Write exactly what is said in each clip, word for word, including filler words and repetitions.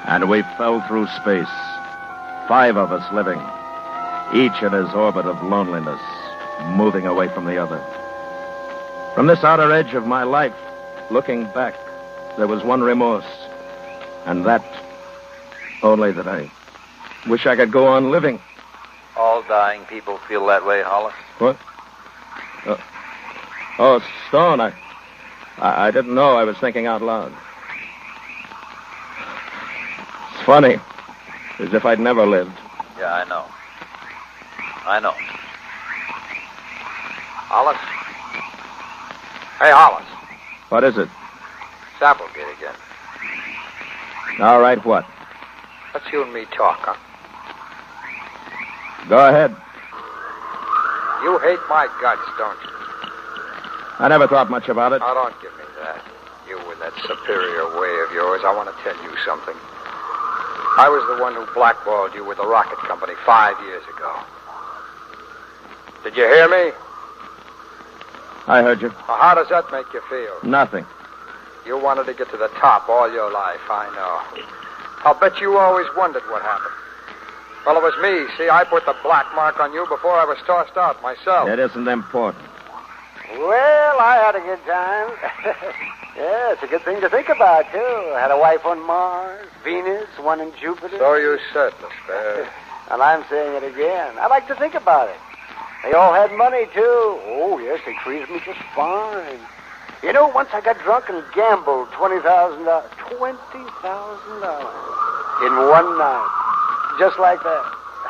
And we fell through space. Five of us living, each in his orbit of loneliness, moving away from the other. From this outer edge of my life, looking back, there was one remorse. And that, only that I wish I could go on living. All dying people feel that way, Hollis. What? Uh, oh, Stone, I, I, I didn't know I was thinking out loud. It's funny, as if I'd never lived. Yeah, I know. I know. Hollis? Hey, Hollis. What is it? Sapplegate again. All right, what? Let's you and me talk, huh? Go ahead. You hate my guts, don't you? I never thought much about it. Now, don't give me that. You with that superior way of yours. I want to tell you something. I was the one who blackballed you with the rocket company five years ago. Did you hear me? I heard you. Well, how does that make you feel? Nothing. You wanted to get to the top all your life, I know. I'll bet you always wondered what happened. Well, it was me. See, I put the black mark on you before I was tossed out myself. It isn't important. Well, I had a good time. Yeah, it's a good thing to think about, too. I had a wife on Mars, Venus, one in Jupiter. So you said, Despair. And I'm saying it again. I like to think about it. They all had money, too. Oh, yes, they treated me just fine. You know, once I got drunk and gambled twenty thousand dollars. twenty thousand dollars in one night. Just like that.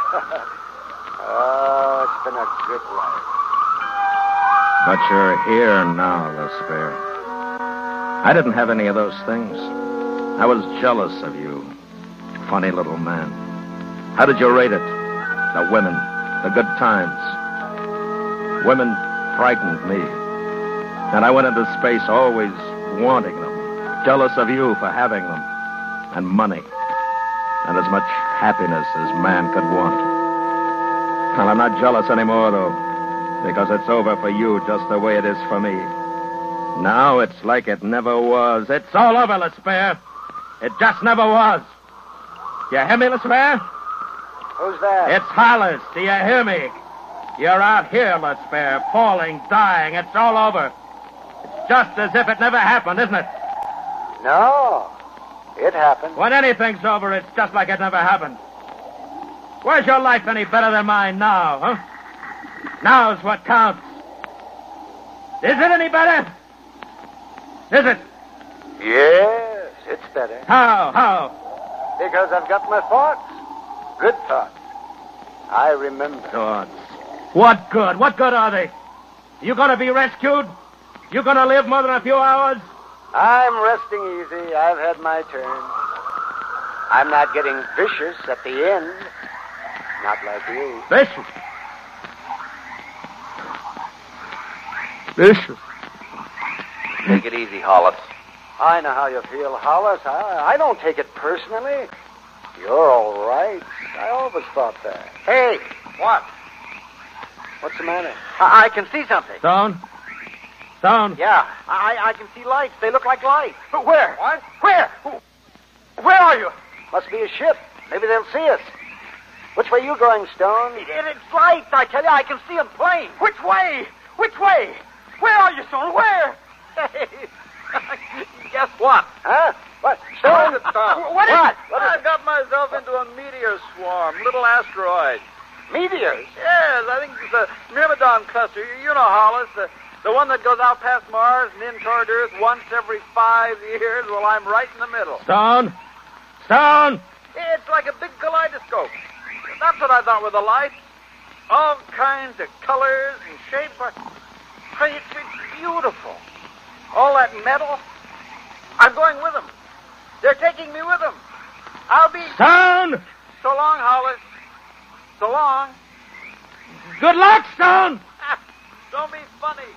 Oh, it's been a good life. But you're here now, Despair. I didn't have any of those things. I was jealous of you, funny little man. How did you rate it? The women, the good times. Women frightened me. And I went into space always wanting them, jealous of you for having them, and money, and as much happiness as man could want. Well, I'm not jealous anymore, though, because it's over for you just the way it is for me. Now it's like it never was. It's all over, Despair. It just never was. You hear me, Despair? Who's that? It's Hollis. Do you hear me? You're out here, Despair, falling, dying. It's all over. It's just as if it never happened, isn't it? No, it happened. When anything's over, it's just like it never happened. Where's your life any better than mine now, huh? Now's what counts. Is it any better? Is it? Yes, it's better. How? How? Because I've got my thoughts. Good thoughts. I remember. Thoughts. What good? What good are they? You going to be rescued? You going to live more than a few hours? I'm resting easy. I've had my turn. I'm not getting vicious at the end. Not like you. Vicious? Vicious? Take it easy, Hollis. I know how you feel, Hollis. I, I don't take it personally. You're all right. I always thought that. Hey, what? What's the matter? I, I can see something. Stone? Stone? Yeah, I, I can see lights. They look like lights. Where? What? Where? Where are you? Must be a ship. Maybe they'll see us. Which way you going, Stone? It, it, it's lights, I tell you. I can see them plain. Which way? Which way? Where are you, Stone? Where? Guess what? Huh? What? Stone? Stone. What? What? what I've got myself into a meteor swarm, little asteroid. Meteors? Yes, I think it's the Myrmidon cluster. You, you know, Hollis, the, the one that goes out past Mars and in toward Earth once every five years. Well, I'm right in the middle. Stone? Stone? It's like a big kaleidoscope. That's what I thought were the lights. All kinds of colors and shapes. Hey, it's, it's beautiful. All that metal. I'm going with them. They're taking me with them. I'll be... Stone! So long, Hollis. So long. Good luck, Stone! Don't be funny.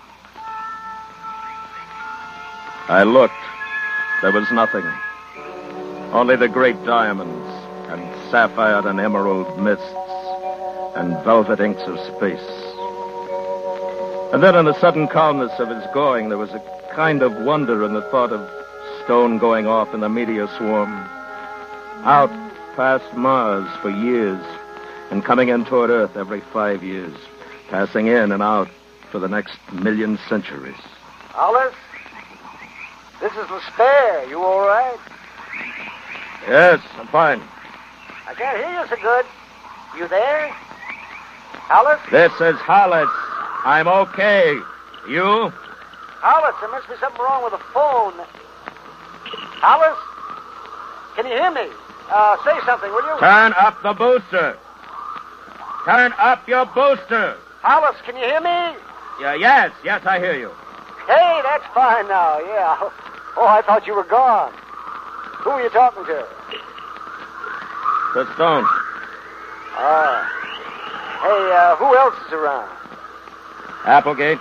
I looked. There was nothing. Only the great diamonds and sapphire and emerald mists and velvet inks of space. And then in the sudden calmness of his going, there was a kind of wonder in the thought of Stone going off in the meteor swarm. Out past Mars for years and coming in toward Earth every five years. Passing in and out for the next million centuries. Hollis? This is Lesper. You all right? Yes, I'm fine. I can't hear you so good. You there? Hollis? This is Hollis. I'm okay. You? Hollis, there must be something wrong with the phone. Hollis? Can you hear me? Uh, say something, will you? Turn up the booster. Turn up your booster. Hollis, can you hear me? Yeah, yes, yes, I hear you. Hey, that's fine now, yeah. Oh, I thought you were gone. Who are you talking to? The Stone. Oh. Hey, uh, who else is around? Applegate.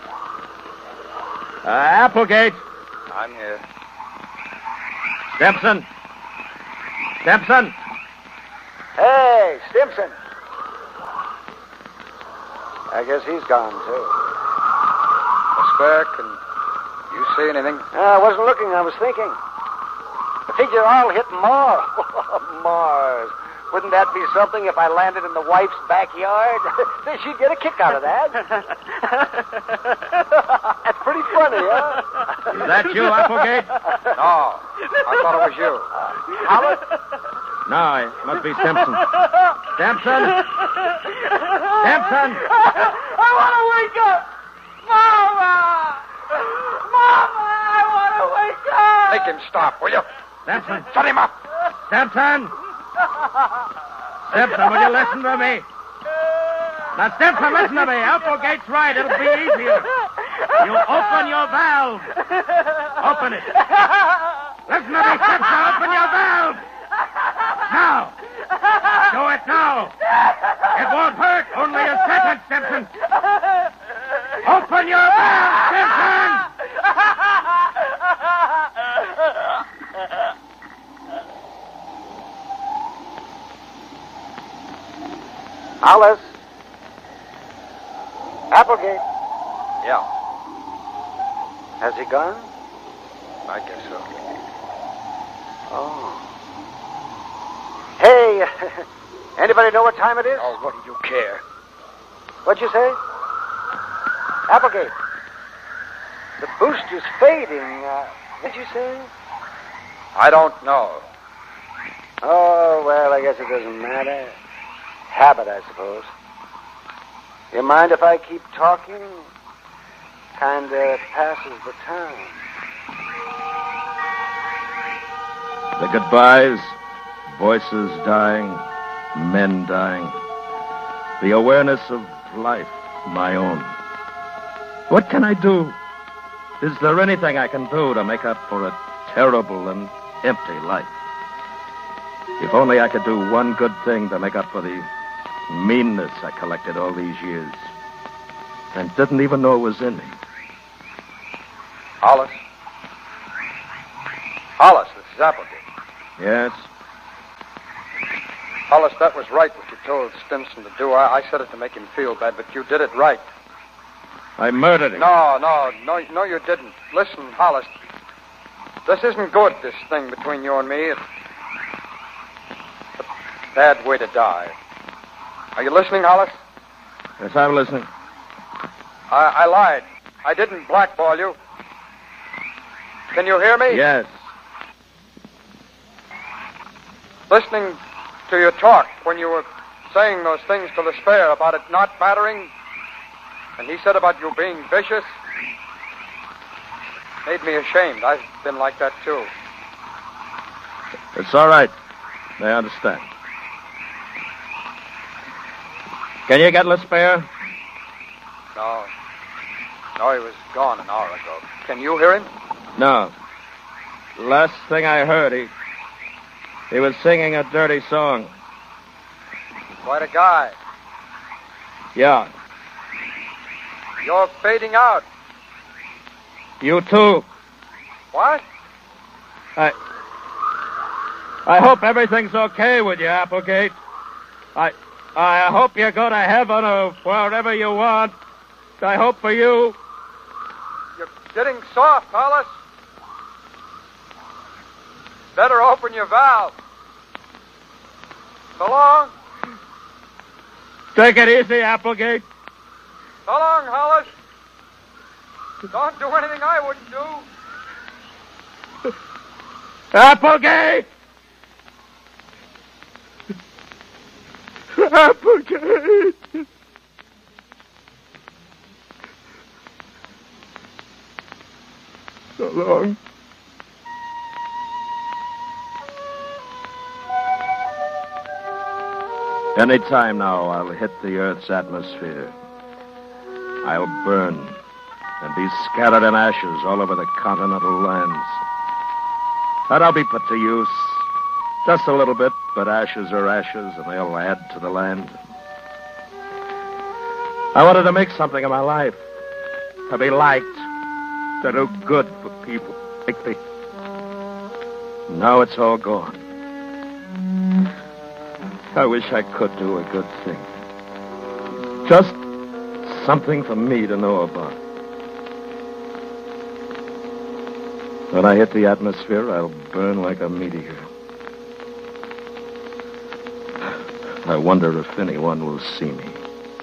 Uh, Applegate. I'm here. Stimson. Stimson. Hey, Stimson. I guess he's gone, too. Lesper, can you see anything? Uh, I wasn't looking, I was thinking. I figure I'll hit Mars. Mars. Wouldn't that be something if I landed in the wife's backyard? She'd get a kick out of that. That's pretty funny, huh? Is that you, Applegate? No, I thought it was you. Hollis? No, it must be Stimson. Stimson? Stimson? I want to wake up! Mama! Mama, I want to wake up! Make him stop, will you? Stimson? Shut him up! Stimson? Stimson, will you listen to me? Now, Stimson, listen to me. Applegate's right. It'll be easier. You open your valve. Open it. Listen to me, Stimson. Open your valve. Now. Do it now. It won't hurt. Only a second, Stimson. Open your valve, Stimson. Hollis? Applegate? Yeah, Has he gone? I guess so. Oh. Hey, anybody know what time it is? Oh, what do you care? What'd you say? Applegate. The booster's fading. Uh, what'd you say? I don't know. Oh, well, I guess it doesn't matter. Habit, I suppose. You mind if I keep talking? Kinda passes the time. The goodbyes, voices dying, men dying. The awareness of life, my own. What can I do? Is there anything I can do to make up for a terrible and empty life? If only I could do one good thing to make up for the meanness I collected all these years and didn't even know it was in me. Hollis? Hollis, this is Applegate. Yes? Hollis, that was right what you told Stimson to do. I, I said it to make him feel bad, but you did it right. I murdered him. No, no, no, no, you didn't. Listen, Hollis. This isn't good, this thing between you and me. It's a bad way to die. Are you listening, Hollis? Yes, I'm listening. I, I lied. I didn't blackball you. Can you hear me? Yes. Listening to your talk when you were saying those things to Lesper about it not mattering, and he said about you being vicious, made me ashamed. I've been like that, too. It's all right. I understand. Can you get Lesper? No. No, he was gone an hour ago. Can you hear him? No. Last thing I heard, he... He was singing a dirty song. Quite a guy. Yeah. You're fading out. You too. What? I... I hope everything's okay with you, Applegate. I... I hope you go to heaven or wherever you want. I hope for you. You're getting soft, Hollis. Better open your valve. So long. Take it easy, Applegate. So long, Hollis. Don't do anything I wouldn't do. Applegate! Applegate! So long. Any time now, I'll hit the Earth's atmosphere. I'll burn and be scattered in ashes all over the continental lands. And I'll be put to use. Just a little bit, but ashes are ashes, and they'll add to the land. I wanted to make something of my life. To be liked. To do good for people like me. Now it's all gone. I wish I could do a good thing. Just something for me to know about. When I hit the atmosphere, I'll burn like a meteor. I wonder if anyone will see me.